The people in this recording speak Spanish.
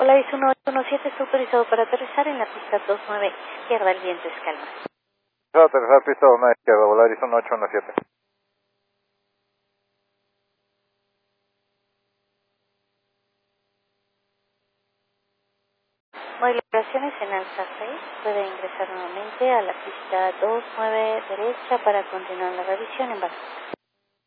Volaris 1817 está autorizado para aterrizar en la pista 29 izquierda, el viento es calma. Aterrizar pista 29 izquierda, Volaris 1817. Modulaciones en alza 6, puede ingresar nuevamente a la pista 29 derecha para continuar la revisión en base.